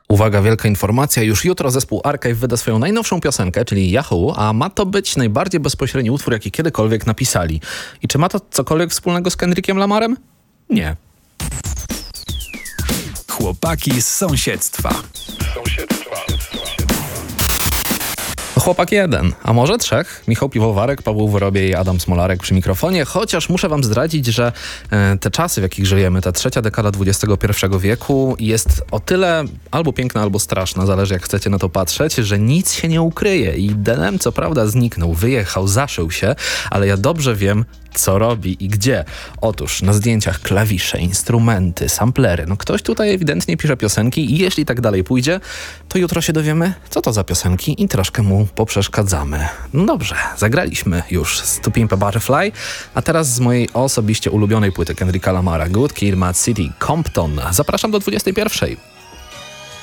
Uwaga, wielka informacja. Już jutro zespół Archive wyda swoją najnowszą piosenkę, czyli Yahoo, a ma to być najbardziej bezpośredni utwór, jaki kiedykolwiek napisali. I czy ma to cokolwiek wspólnego z Kendrickiem Lamarem? Nie. Chłopaki z sąsiedztwa. Chłopak jeden, a może trzech. Michał Piwowarek, Paweł Worobiej i Adam Smolarek przy mikrofonie. Chociaż muszę wam zdradzić, że te czasy, w jakich żyjemy, ta trzecia dekada XXI wieku jest o tyle albo piękna, albo straszna, zależy jak chcecie na to patrzeć, że nic się nie ukryje. I Denem co prawda zniknął, wyjechał, zaszył się, ale ja dobrze wiem, co robi i gdzie. Otóż na zdjęciach klawisze, instrumenty, samplery. No ktoś tutaj ewidentnie pisze piosenki i jeśli tak dalej pójdzie, to jutro się dowiemy, co to za piosenki i troszkę mu poprzeszkadzamy. No dobrze, zagraliśmy już To Pimp a Butterfly, a teraz z mojej osobiście ulubionej płyty Kendricka Lamara, Good Kid, Mad City, Compton. Zapraszam do 21.